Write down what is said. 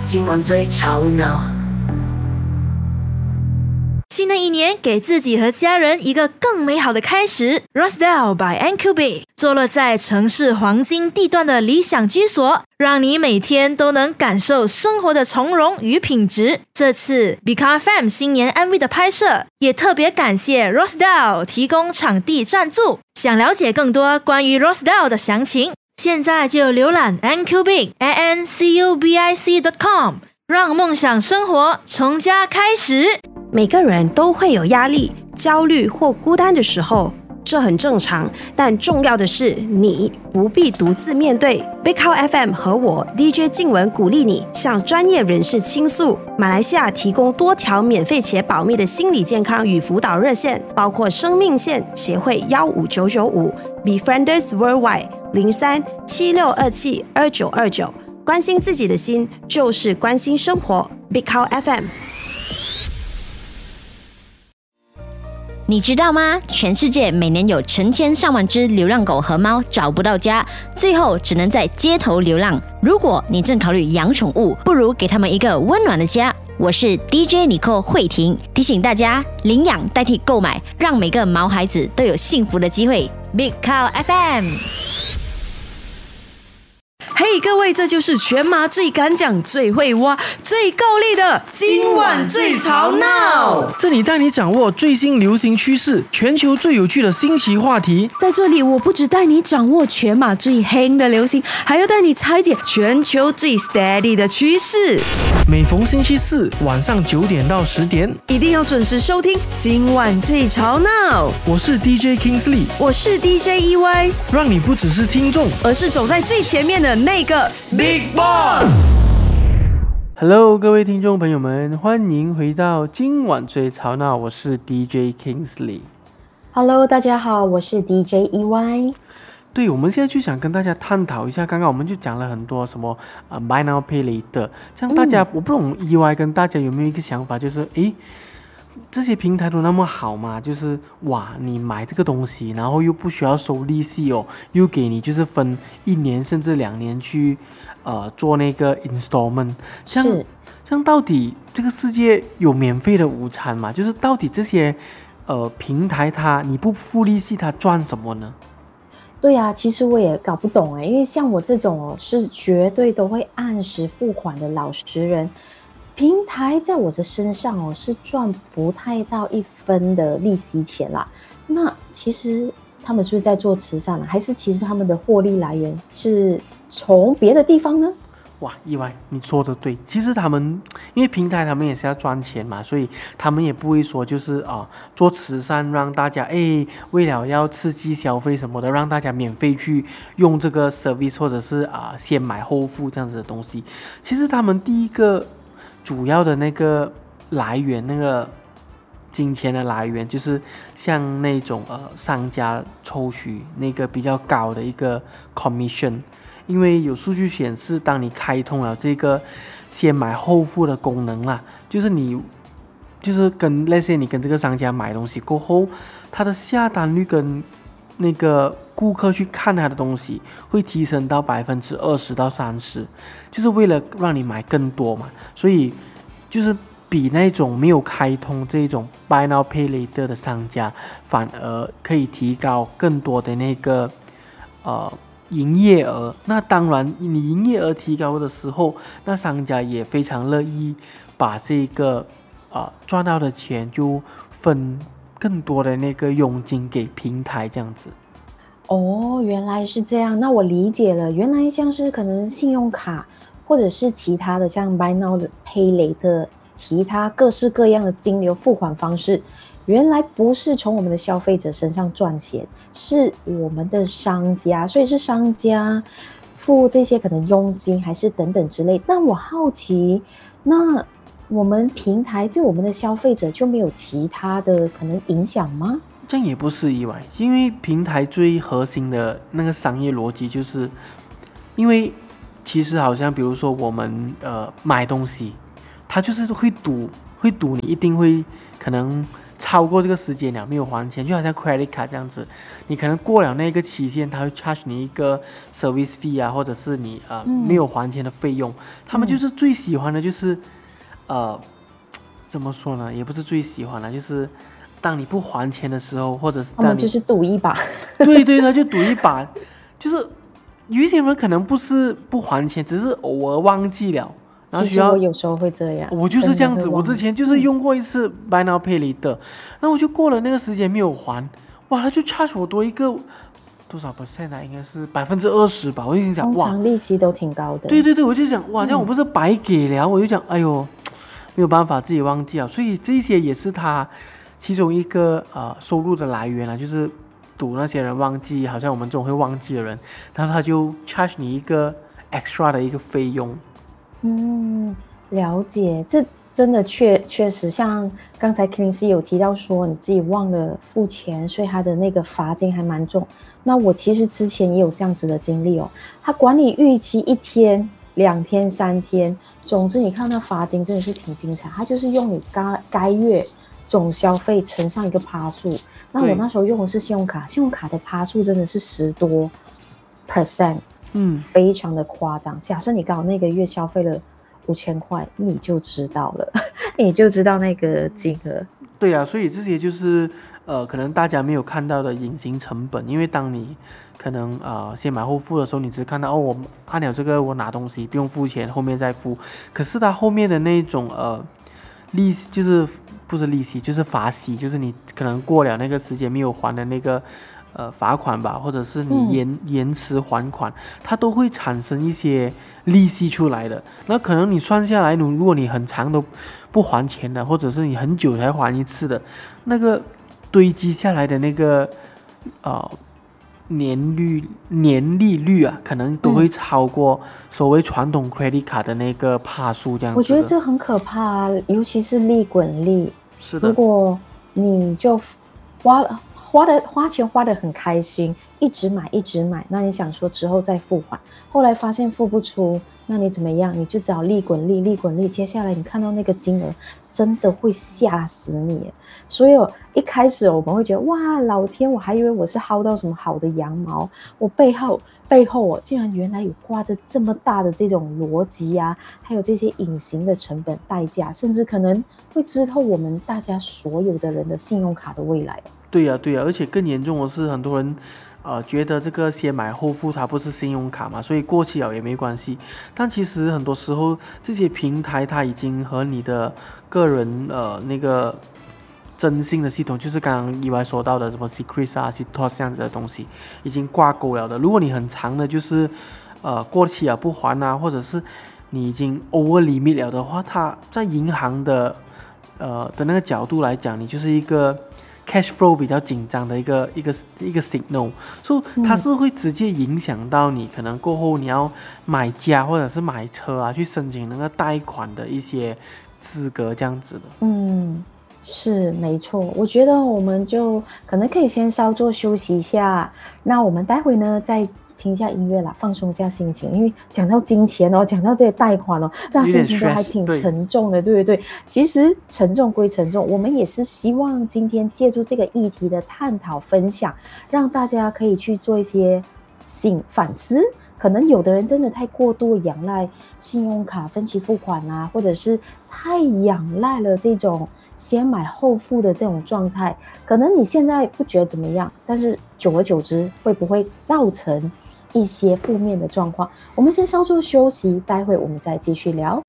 今晚最吵闹。 新的一年，给自己和家人一个更美好的开始。Rosedale by NQB 坐落在城市黄金地段的理想居所，让你每天都能感受生活的从容与品质。这次 Bika FM 新年 MV 的拍摄，也特别感谢 Rosedale 提供场地赞助。想了解更多关于 Rosedale 的详情，现在就浏览 NQBIC.com， 让梦想生活从家开始。 每个人都会有压力、焦虑或孤单的时候，这很正常。但重要的是，你不必独自面对。Big Cow FM 和我 DJ 静雯鼓励你向专业人士倾诉。马来西亚提供多条免费且保密的心理健康与辅导热线，包括生命线协会15995、Befrienders Worldwide 0376272929。关心自己的心，就是关心生活。Big Cow FM。 你知道吗？全世界每年有成千上万只流浪狗和猫找不到家，最后只能在街头流浪。如果你正考虑养宠物，不如给他们一个温暖的家。我是 DJ Nicole 慧婷，提醒大家领养代替购买，让每个毛孩子都有幸福的机会。Big Cow FM。 嘿，各位，这就是全马最敢讲、最会挖、最够力的今晚最吵闹。 这里带你掌握最新流行趋势，全球最有趣的新奇话题。 在这里，我不只带你掌握全马最夯的流行，还要带你拆解全球最 steady 的趋势。 每逢星期四晚上9点到10点， 一定要准时收听今晚最吵闹。 我是 DJ Kingsley， 我是 DJ EY， 让你不只是听众， 而是走在最前面的那个 Big Boss。Hello， 各位听众朋友们，欢迎回到今晚最吵闹，我是 DJ Kingsley。Hello， 大家好，我是 DJ EY。 对，我们现在就想跟大家探讨一下，刚刚我们就讲了很多什么Buy Now Pay Later， 这样大家，我不懂EY跟大家有没有一个想法，就是这些平台都那么好嘛，就是哇，你买这个东西，然后又不需要收利息哦，又给你就是分1年甚至2年去做那个 installment， 这样到底这个世界有免费的午餐吗？就是到底这些平台你不付利息，它赚什么呢？ 对啊，其实我也搞不懂因为像我这种是绝对都会按时付款的老实人，平台在我的身上是赚不太到1分的利息钱啦。那其实他们是不是在做慈善还是其实他们的获利来源是从别的地方呢？ 哇，意外，你说的对。其实他们因为平台他们也是要赚钱嘛，所以他们也不会说就是做慈善让大家为了要刺激消费什么的，让大家免费去用这个 service 或者是先买后付这样子的东西。其实他们第一个主要的那个来源，那个金钱的来源，就是像那种商家抽取那个比较高的一个 commission。因为有数据显示，当你开通了这个先买后付的功能啦，就是你跟那些你跟这个商家买东西过后，它的下单率跟那个顾客去看他的东西会提升到20%到30%，就是为了让你买更多嘛。所以就是比那种没有开通这种 Buy Now Pay Later 的商家，反而可以提高更多的那个营业额。那当然你营业额提高的时候，那商家也非常乐意把这个赚到的钱就分更多的那个佣金给平台这样子。 原来是这样，那我理解了，原来像是可能信用卡或者是其他的像 Buy Now Pay Later 其他各式各样的金流付款方式，原来不是从我们的消费者身上赚钱，是我们的商家，所以是商家付这些可能佣金还是等等之类。那我好奇，那我们平台对我们的消费者就没有其他的可能影响吗？ 这样也不是意外，因为平台最核心的那个商业逻辑就是，因为其实好像比如说我们买东西，它就是会赌你一定会可能超过这个时间了没有还钱，就好像 credit card 这样子，你可能过了那个期限，他会 charge 你一个 service fee 啊，或者是你没有还钱的费用。他们就是最喜欢的就是怎么说呢？也不是最喜欢的，就是当你不还钱的时候，或者是他们就是赌一把。 对对，他就赌一把，就是有一些人可能不是不还钱，只是偶尔忘记了。然后其实我有时候会这样， 我就是这样子。我之前就是用过一次 Buy Now Pay Later，然后我就过了那个时间没有还，哇，他就 charge 我多一个多少 percent 啊？应该是20%吧。我就想，哇， 通常利息都挺高的。 对对对，我就想，哇，这样我不是白给了？我就讲，哎呦，没有办法，自己忘记了。所以这些也是他其中一个收入的来源啊，就是赌那些人忘记，好像我们这种会忘记的人，然后他就 charge 你一个 extra 的一个费用。 了解，这真的确实像刚才 Kingsley 有提到说你自己忘了付钱，所以他的那个罚金还蛮重。那我其实之前也有这样子的经历哦，他管你逾期1天、2天、3天，总之你看那罚金真的是挺精彩，他就是用你该月总消费乘上一个趴数。那我那时候用的是信用卡，信用卡的趴数真的是10多%，非常的夸张。假设你刚好那个月消费了5000块，你就知道了，你就知道那个金额。 对啊，所以这些就是可能大家没有看到的隐形成本，因为当你可能先买后付的时候，你只看到我按了这个我拿东西不用付钱，后面再付。可是它后面的那种利息，就是不是利息就是罚息，就是你可能过了那个时间没有还的那个罚款吧，或者是你延迟还款，它都会产生一些利息出来的。那可能你算下来，如果你很长都不还钱的，或者是你很久才还一次的，那个堆积下来的那个年利率啊，可能都会超过所谓传统 credit card 的那个趴数这样子的。 我觉得这很可怕啊，尤其是利滚利。 是的， 如果你就花钱花得很开心，一直买，那你想说之后再付款，后来发现付不出，那你怎么样？你就只好利滚利，接下来你看到那个金额真的会吓死你。所以一开始我们会觉得哇，老天，我还以为我是薅到什么好的羊毛，我背后竟然原来有挂着这么大的这种逻辑啊，还有这些隐形的成本代价，甚至可能会知透我们大家所有的人的信用卡的未来。 对呀，而且更严重的是，很多人觉得这个先买后付它不是信用卡嘛，所以过期了也没关系。但其实很多时候这些平台它已经和你的个人那个征信的系统，就是刚刚意外说到的什么 Secret 啊、Citos 这样子的东西，已经挂钩了的。如果你很长的就是过期了不还啊，或者是你已经 over limit 了的话，它在银行的那个角度来讲，你就是一个cash flow 比较紧张的一个 signal， 所以它是会直接影响到你可能过后你要买家或者是买车啊，去申请那个贷款的一些资格这样子的。 是没错，我觉得我们就可能可以先稍作休息一下，那我们待会呢再听一下音乐啦，放松一下心情。因为讲到金钱哦，讲到这些贷款哦，大家心情都还挺沉重的，对不对？其实沉重归沉重，我们也是希望今天借助这个议题的探讨分享，让大家可以去做一些反思。可能有的人真的太过度仰赖信用卡分期付款啊，或者是太仰赖了这种先买后付的这种状态，可能你现在不觉得怎么样，但是久而久之会不会造成一些负面的状况？我们先稍作休息，待会我们再继续聊。